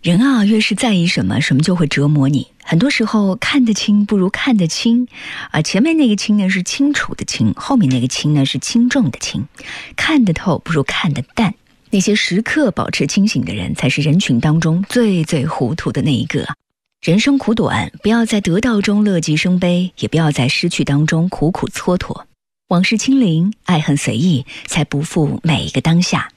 人啊，越是在意什么，什么就会折磨你。很多时候看得清不如看得清，前面那个清呢是清楚的清，后面那个清呢是轻重的轻。看得透不如看得淡。那些时刻保持清醒的人，才是人群当中最糊涂的那一个。人生苦短，不要在得到中乐极生悲，也不要在失去当中苦蹉跎。往事清零，爱恨随意，才不负每一个当下。